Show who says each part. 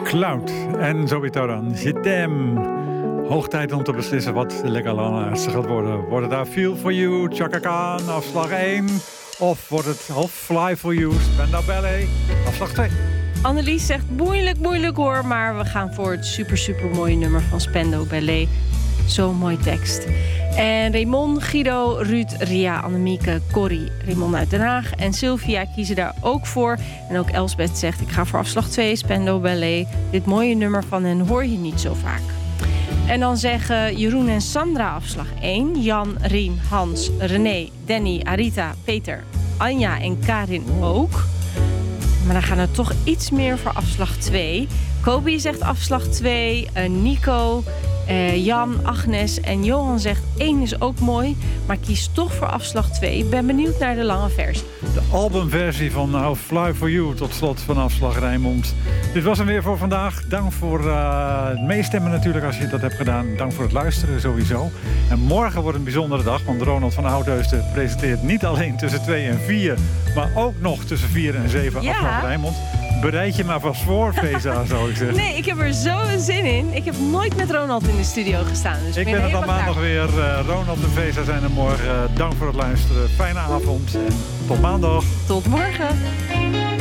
Speaker 1: Cloud en Zobito dan. Jitem. Hoog tijd om te beslissen wat de lekker laatste gaat worden. Wordt het daar Feel For You, Chaka Khan, afslag 1? Of wordt het Half Fly For You, Spandau Ballet, afslag 2?
Speaker 2: Annelies zegt moeilijk hoor, maar we gaan voor het super mooie nummer van Spandau Ballet. Zo'n mooi tekst. En Raymond, Guido, Ruud, Ria, Annemieke, Corrie, Raymond uit Den Haag en Sylvia kiezen daar ook voor. En ook Elsbeth zegt, ik ga voor afslag 2, Spandau Ballet. Dit mooie nummer van hen hoor je niet zo vaak. En dan zeggen Jeroen en Sandra afslag 1. Jan, Rien, Hans, René, Danny, Arita, Peter, Anja en Karin ook. Maar dan gaan er toch iets meer voor afslag 2. Kobi zegt afslag 2. Nico, Jan, Agnes en Johan zegt 1 is ook mooi, maar kies toch voor afslag 2. Ik ben benieuwd naar de lange versie.
Speaker 1: De albumversie van How Fly For You tot slot van afslag Rijnmond. Dit was hem weer voor vandaag. Dank voor het meestemmen natuurlijk als je dat hebt gedaan. Dank voor het luisteren sowieso. En morgen wordt een bijzondere dag, want Ronald van Oudheusden presenteert niet alleen tussen 2 en 4, maar ook nog tussen 4 en 7 afslag Rijnmond. Bereid je maar vast voor, Feza, zou ik zeggen.
Speaker 2: Nee, ik heb er zo zin in. Ik heb nooit met Ronald in de studio gestaan. Dus
Speaker 1: ik ben er dan maandag weer. Ronald en Feza zijn er morgen. Dank voor het luisteren. Fijne avond en tot maandag.
Speaker 2: Tot morgen.